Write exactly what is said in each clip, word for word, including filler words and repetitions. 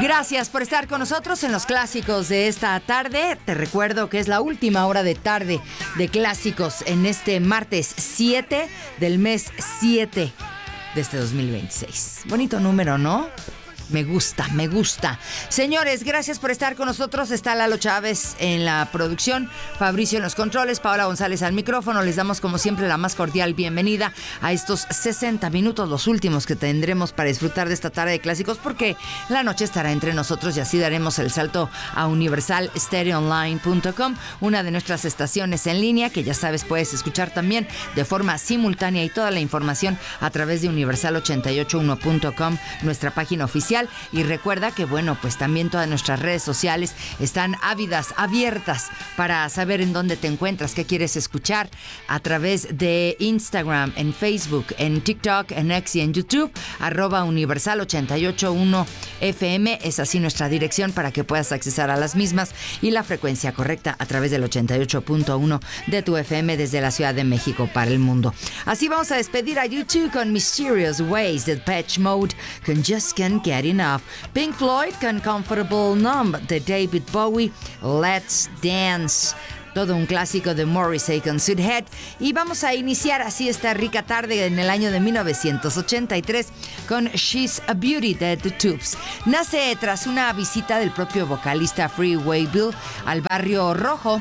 Gracias por estar con nosotros en los clásicos de esta tarde. Te recuerdo que es la última hora de tarde de clásicos en este martes siete del mes siete de este dos mil veintiséis. Bonito número, ¿no? Me gusta, me gusta. Señores, gracias por estar con nosotros. Está Lalo Chávez en la producción, Fabricio en los controles, Paola González al micrófono. Les damos como siempre la más cordial bienvenida a estos sesenta minutos, los últimos que tendremos para disfrutar de esta tarde de clásicos, porque la noche estará entre nosotros y así daremos el salto a universal stereo online punto com, una de nuestras estaciones en línea que ya sabes puedes escuchar también de forma simultánea y toda la información a través de universal ochenta y ocho uno punto com, nuestra página oficial. Y recuerda que, bueno, pues también todas nuestras redes sociales están ávidas, abiertas para saber en dónde te encuentras, qué quieres escuchar a través de Instagram, en Facebook, en TikTok, en X y en YouTube, arroba universal ochenta y ocho uno F M. Es así nuestra dirección para que puedas accesar a las mismas y la frecuencia correcta a través del ochenta y ocho punto uno de tu F M desde la Ciudad de México para el mundo. Así vamos a despedir a YouTube con Mysterious Ways, de Depeche Mode con Just Can't Get Enough, Pink Floyd con Comfortable Numb, de David Bowie, Let's Dance, todo un clásico de Morrissey con Sudhead. Y vamos a iniciar así esta rica tarde en el año de mil novecientos ochenta y tres con She's a Beauty de The Tubes. Nace tras una visita del propio vocalista Freeway Bill al barrio Rojo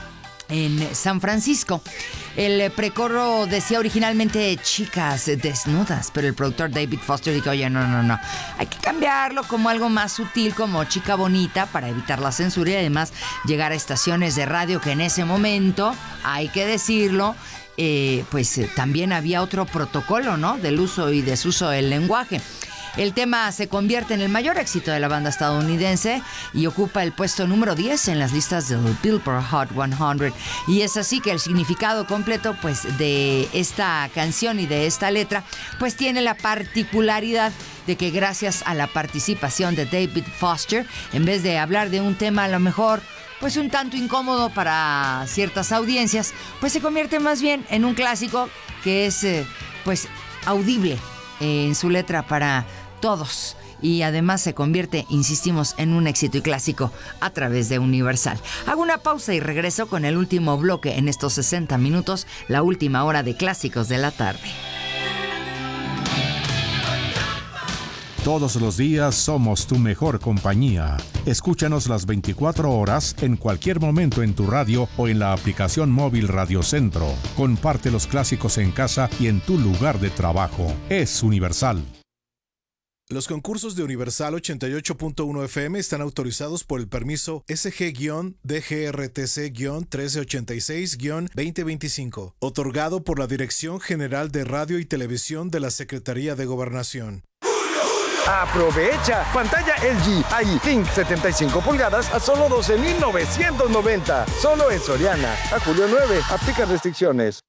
en San Francisco. El precorro decía originalmente chicas desnudas, pero el productor David Foster dijo, oye, no, no, no, hay que cambiarlo como algo más sutil, como chica bonita, para evitar la censura y además llegar a estaciones de radio que en ese momento, hay que decirlo, eh, pues eh, también había otro protocolo, ¿no?, del uso y desuso del lenguaje. El tema se convierte en el mayor éxito de la banda estadounidense y ocupa el puesto número diez en las listas del Billboard Hot cien. Y es así que el significado completo, pues, de esta canción y de esta letra, pues tiene la particularidad de que gracias a la participación de David Foster, en vez de hablar de un tema a lo mejor pues un tanto incómodo para ciertas audiencias, pues se convierte más bien en un clásico que es eh, pues audible eh, en su letra para todos. Y además se convierte, insistimos, en un éxito y clásico a través de Universal. Hago una pausa y regreso con el último bloque en estos sesenta minutos, la última hora de clásicos de la tarde. Todos los días somos tu mejor compañía. Escúchanos las veinticuatro horas en cualquier momento en tu radio o en la aplicación móvil Radio Centro. Comparte los clásicos en casa y en tu lugar de trabajo. Es Universal. Los concursos de Universal ochenta y ocho punto uno F M están autorizados por el permiso S G D G R T C trece ochenta y seis veinte veinticinco, otorgado por la Dirección General de Radio y Televisión de la Secretaría de Gobernación. ¡Aprovecha! Pantalla L G I Think setenta y cinco pulgadas a solo doce mil novecientos noventa. Solo en Soriana. A julio nueve. Aplica restricciones.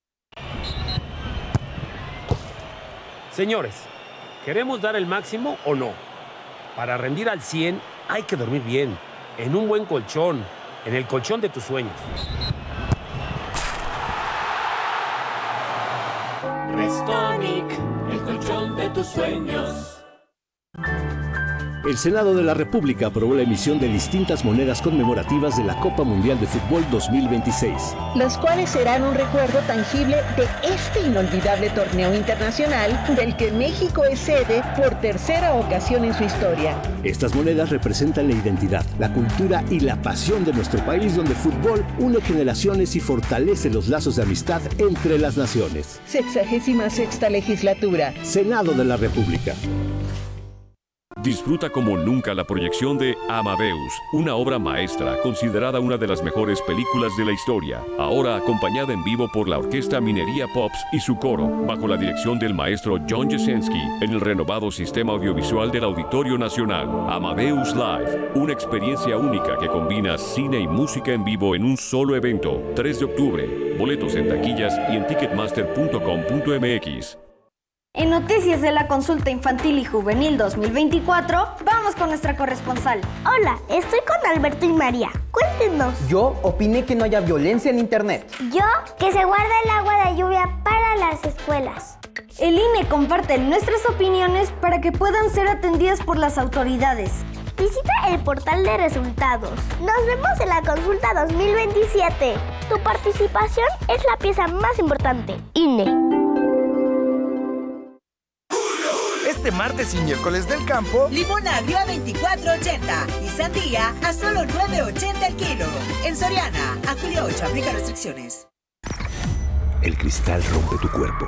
Señores, ¿queremos dar el máximo o no? Para rendir al cien hay que dormir bien, en un buen colchón, en el colchón de tus sueños. Restonic, el colchón de tus sueños. El Senado de la República aprobó la emisión de distintas monedas conmemorativas de la Copa Mundial de Fútbol dos mil veintiséis. Las cuales serán un recuerdo tangible de este inolvidable torneo internacional del que México es sede por tercera ocasión en su historia. Estas monedas representan la identidad, la cultura y la pasión de nuestro país, donde el fútbol une generaciones y fortalece los lazos de amistad entre las naciones. Sexagésima sexta legislatura. Senado de la República. Disfruta como nunca la proyección de Amadeus, una obra maestra considerada una de las mejores películas de la historia, ahora acompañada en vivo por la Orquesta Minería Pops y su coro, bajo la dirección del maestro John Jasenski, en el renovado sistema audiovisual del Auditorio Nacional. Amadeus Live, una experiencia única que combina cine y música en vivo en un solo evento. tres de octubre, boletos en taquillas y en ticketmaster punto com punto m x. En Noticias de la Consulta Infantil y Juvenil dos mil veinticuatro, vamos con nuestra corresponsal. Hola, estoy con Alberto y María. Cuéntenos. Yo opiné que no haya violencia en Internet. Yo, que se guarda el agua de lluvia para las escuelas. El I N E comparte nuestras opiniones para que puedan ser atendidas por las autoridades. Visita el portal de resultados. Nos vemos en la consulta dos mil veintisiete. Tu participación es la pieza más importante. I N E. Este martes y miércoles del campo, limón agrio a veinticuatro ochenta y sandía a solo nueve ochenta el kilo. En Soriana, a julio ocho, aplica restricciones. El cristal rompe tu cuerpo,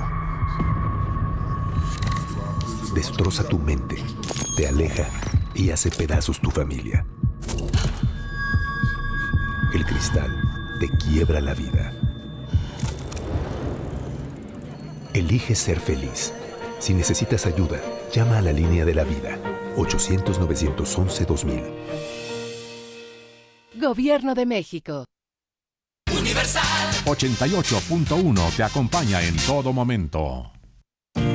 destroza tu mente, te aleja y hace pedazos tu familia. El cristal te quiebra la vida. Elige ser feliz. Si necesitas ayuda, llama a la línea de la vida, ochocientos, novecientos once, dos mil. Gobierno de México. Universal ochenta y ocho punto uno te acompaña en todo momento.